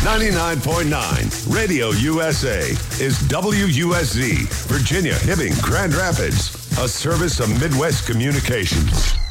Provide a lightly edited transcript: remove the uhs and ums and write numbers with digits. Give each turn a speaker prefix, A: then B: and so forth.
A: 99.9 Radio USA is WUSZ, Virginia, Hibbing, Grand Rapids, a service of Midwest Communications.